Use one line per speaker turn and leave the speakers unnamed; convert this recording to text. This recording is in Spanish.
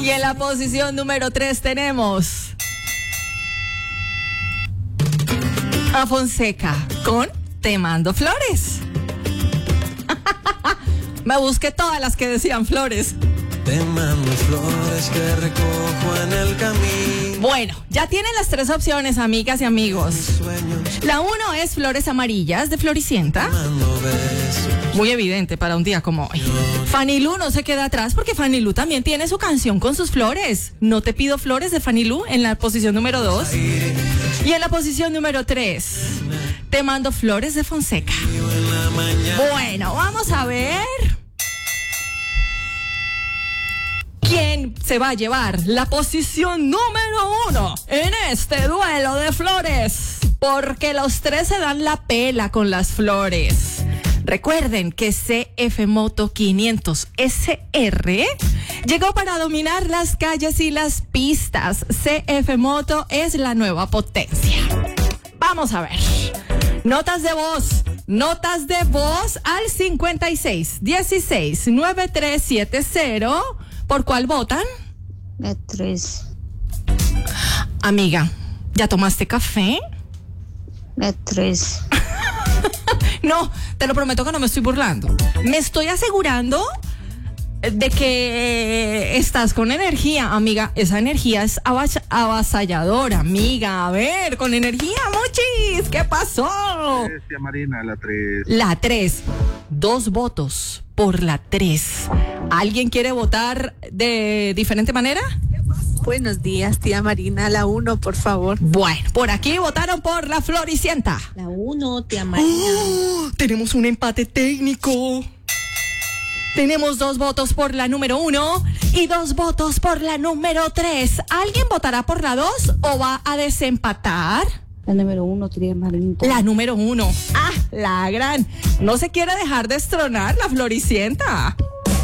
Y en la posición número 3 tenemos a Fonseca con Te Mando Flores. Me busqué todas las que decían flores.
Te mando flores que recojo en el camino.
Bueno, ya tienen las 3 opciones, amigas y amigos.
Sueños,
La 1 es Flores Amarillas de Floricienta.
mando besos.
Muy evidente para un día como hoy. Fanny Lu no se queda atrás porque Fanny Lu también tiene su canción con sus flores. No te pido flores de Fanny Lu en la posición número 2. Y en la posición número 3, Te Mando Flores de Fonseca.
En la mañana.
Bueno, vamos a ver quién se va a llevar la posición número 1 en este duelo de flores. Porque los 3 se dan la pela con las flores. Recuerden que CF Moto 500 SR llegó para dominar las calles y las pistas. CF Moto es la nueva potencia. Vamos a ver. Notas de voz al 56 16 9370. ¿Por cuál votan?
La 3.
Amiga, ¿ya tomaste café?
La 3.
No, te lo prometo que no me estoy burlando. Me estoy asegurando de que estás con energía, amiga. Esa energía es avasalladora, amiga. A ver, con energía, Mochis. ¿Qué pasó?
Tía Marina, la 3.
La 3. 2 votos por la 3. ¿Alguien quiere votar de diferente manera?
Buenos días, tía Marina, la 1, por favor.
Bueno, por aquí votaron por la Floricienta.
La 1, tía Marina.
¡Oh! Tenemos un empate técnico. Tenemos 2 votos por la número 1 y 2 votos por la número 3. ¿Alguien votará por la 2 o va a desempatar?
La número 1, tía Marina.
La número 1. Ah, la gran. No se quiere dejar destronar la Floricienta.